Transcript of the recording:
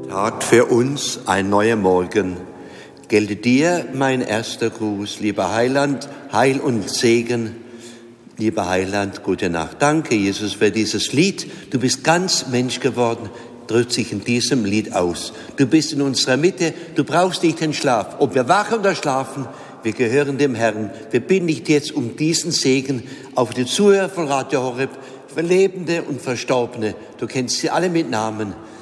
Tag für uns ein neuer Morgen. Gelte dir mein erster Gruß, lieber Heiland, Heil und Segen. Lieber Heiland, gute Nacht. Danke, Jesus, für dieses Lied. Du bist ganz Mensch geworden, drückt sich in diesem Lied aus. Du bist in unserer Mitte, du brauchst nicht den Schlaf. Ob wir wachen oder schlafen, wir gehören dem Herrn. Wir bitten dich jetzt um diesen Segen auf die Zuhörer von Radio Horeb, für Lebende und Verstorbene. Du kennst sie alle mit Namen.